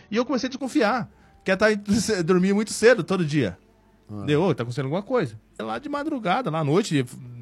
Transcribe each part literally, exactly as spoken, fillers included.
E eu comecei a desconfiar, que ela tá, dormia muito cedo todo dia. Ah. Deu, oh, tá acontecendo alguma coisa. Lá de madrugada, lá à noite.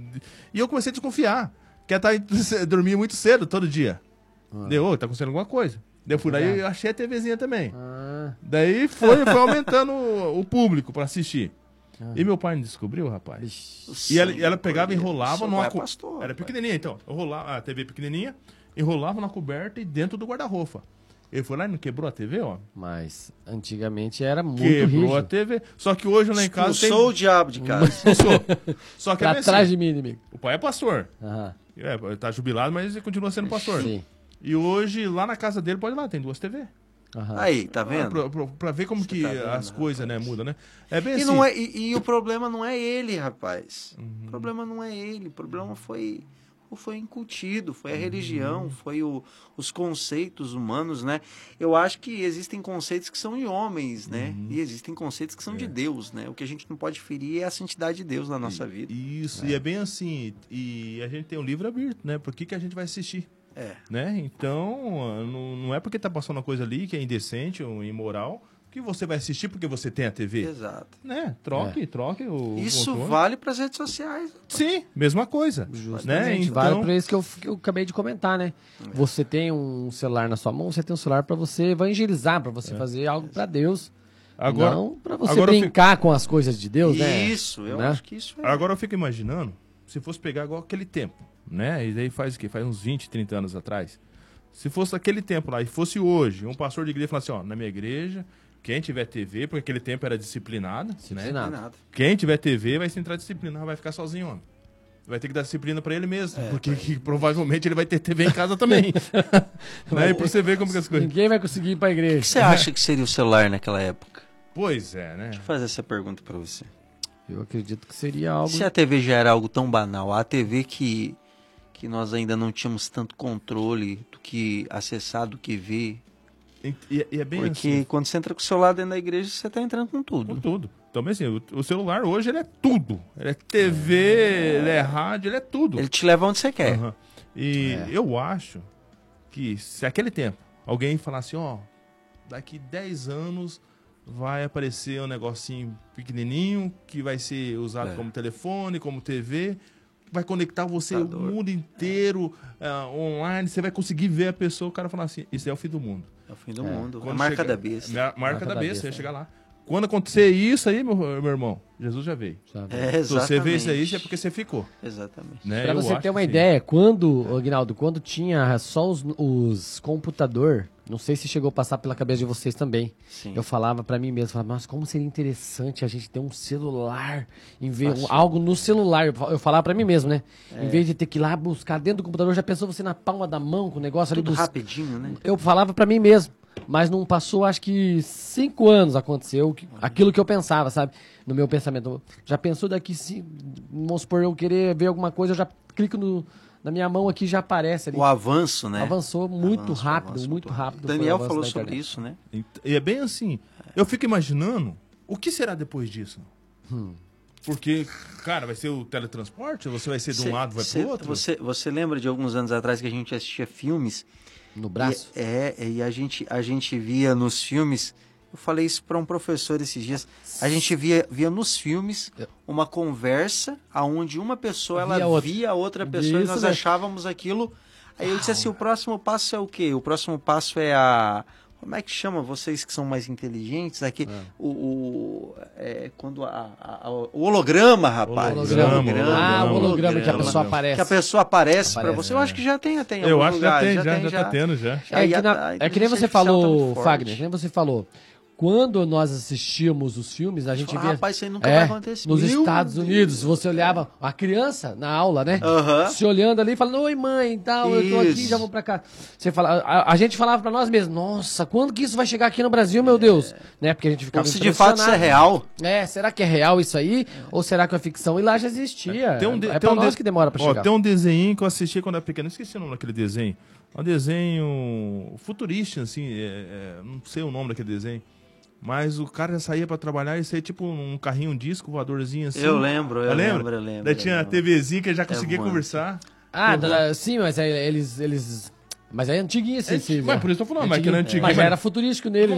E eu comecei a desconfiar, que ela tá, dormia muito cedo todo dia. Ah. Deu, oh, tá acontecendo alguma coisa. Daí eu fui lá e eu achei a TVzinha também. Ah. Daí foi, foi aumentando o, o público pra assistir. Ah. E meu pai não descobriu, rapaz. Ixi, e ela, ela pegava e enrolava numa coberta. Era pequenininha, então. Eu rolava, a T V pequenininha, enrolava na coberta e dentro do guarda-roupa. Ele foi lá e não quebrou a T V, ó. Mas antigamente era muito Quebrou rígido. a T V. Só que hoje lá em casa tem... Expulsou o diabo de casa. Expulsou. Só que pra é trás assim, de mim, inimigo. O pai é pastor. Aham. É, ele tá jubilado, mas ele continua sendo pastor. Sim. E hoje, lá na casa dele, pode ir lá, tem duas T V. Aham. Aí, tá vendo? Pra, pra, pra ver como Você que tá as coisas, né, mudam, né? É bem e assim. Não é, e, e o problema não é ele, rapaz. Uhum. O problema não é ele. O problema foi, foi incutido, foi a religião, uhum. foi o, os conceitos humanos, né? Eu acho que existem conceitos que são de homens, né? Uhum. E existem conceitos que são é. de Deus, né? O que a gente não pode ferir é a santidade de Deus na nossa e, vida. Isso, é. e é bem assim. E a gente tem um livre-arbítrio, né? Por que, que a gente vai assistir? É. Né? Então, não, não é porque tá passando uma coisa ali que é indecente ou imoral que você vai assistir porque você tem a T V. Exato. Né? Troque, é. troque o Isso controle. vale para as redes sociais. Sim, mesma coisa. Né? Então... Vale para isso que eu, que eu acabei de comentar, né? É. Você tem um celular na sua mão, você tem um celular para você evangelizar, para você é. fazer algo para Deus. Agora, não para você brincar fico... com as coisas de Deus, isso, né? Isso, eu né? acho que isso é. Agora eu fico imaginando, se fosse pegar igual aquele tempo, né? E daí faz o quê? Faz uns vinte, trinta anos atrás. Se fosse aquele tempo lá e fosse hoje, um pastor de igreja falasse assim, ó, na minha igreja, quem tiver T V, porque aquele tempo era disciplinado, disciplinado. né? Quem tiver T V vai se entrar disciplinado, vai ficar sozinho, homem. Vai ter que dar disciplina pra ele mesmo, é, porque que, provavelmente ele vai ter T V em casa também. Né? E pra você ver como que as coisas... Ninguém vai conseguir ir pra igreja. O que você acha que seria o celular naquela época? Pois é, né? Deixa eu fazer essa pergunta pra você. Eu acredito que seria algo... Se a T V já era algo tão banal, a T V que, que nós ainda não tínhamos tanto controle do que acessar, do que ver. E, e é bem Porque assim. quando você entra com o celular dentro da igreja, você está entrando com tudo. Com tudo. Então, assim, o, o celular hoje ele é tudo. Ele é T V, é. ele é rádio, ele é tudo. Ele te leva onde você quer. Uhum. E é. eu acho que se aquele tempo alguém falasse, ó, daqui dez anos... vai aparecer um negocinho pequenininho que vai ser usado é. como telefone, como T V, vai conectar você o mundo inteiro uh, online, você vai conseguir ver a pessoa, o cara falar assim, isso é o fim do mundo. É o fim do é. mundo, a marca chega, da besta. Marca, marca da, da besta, você ia chegar lá. Quando acontecer isso aí, meu, meu irmão, Jesus já veio. É, se você vê isso aí, é porque você ficou. Exatamente. Né? Pra eu você ter uma sim. ideia, quando, Aguinaldo, quando tinha só os, os computador, não sei se chegou a passar pela cabeça de vocês também. Sim. Eu falava pra mim mesmo, falava, mas como seria interessante a gente ter um celular, em vez, um, algo no celular. Eu, eu falava pra mim mesmo, né? É. Em vez de ter que ir lá buscar dentro do computador, já pensou você na palma da mão com o negócio Tudo ali? Bus... rapidinho, né? Eu falava pra mim mesmo. Mas não passou, acho que cinco anos aconteceu que, aquilo que eu pensava, sabe? No meu pensamento. Já pensou daqui, se, vamos supor, eu querer ver alguma coisa, eu já clico no, na minha mão aqui, já aparece ali. O avanço, né? Avançou muito avanço, rápido, avanço, muito rápido. Daniel falou sobre isso, né? E é bem assim, eu fico imaginando, o que será depois disso? Hum. Porque, cara, vai ser o teletransporte? Você vai ser de um cê, lado, vai cê, pro outro? Você, você lembra de alguns anos atrás que a gente assistia filmes... No braço? E, é, e a gente, a gente via nos filmes, eu falei isso para um professor esses dias, a gente via, via nos filmes uma conversa onde uma pessoa ela via, outra. via outra pessoa isso, e nós né? achávamos aquilo. Aí eu disse assim, o próximo passo é o quê? O próximo passo é a... Como é que chama vocês que são mais inteligentes aqui? É. O, o, é, quando a, a, a, o holograma, rapaz. Holograma. holograma. Ah, o holograma que a pessoa aparece. Que a pessoa aparece, aparece para você. É. Eu acho que já tem até em Eu acho lugar. que já tem, já, já, tem, já, já tá tendo, já. É, que, na, é que nem você falou, Fagner, que nem você falou. Quando nós assistíamos os filmes, a gente fala, via... Rapaz, isso aí nunca é, vai acontecer. Nos Meu Estados Deus. Unidos, você olhava a criança na aula, né? Uh-huh. Se olhando ali, falando, oi mãe, tal, eu tô aqui, já vou pra cá. Você fala, a, a gente falava pra nós mesmos, nossa, quando que isso vai chegar aqui no Brasil, meu Deus? É. Né? Porque a gente ficava Se de fato isso é real. É, será que é real isso aí? É. Ou será que é ficção? E lá já existia. Tem um de, é tem pra um nós de... que demora pra Ó, chegar. Tem um desenho que eu assisti quando era pequeno, esqueci o nome daquele desenho. Um desenho futurista, assim, é, é, não sei o nome daquele desenho. Mas o cara já saía pra trabalhar e saía tipo um carrinho, um disco voadorzinho assim. Eu lembro, eu, eu lembro, eu lembro. Daí tinha a TVzinha que já conseguia é conversar. Ah, da, sim, mas aí eles, eles... Mas é antiguinho esse... É, esse mas por isso eu tô falando, mas que era antiguinho. Mas já era futurístico nele.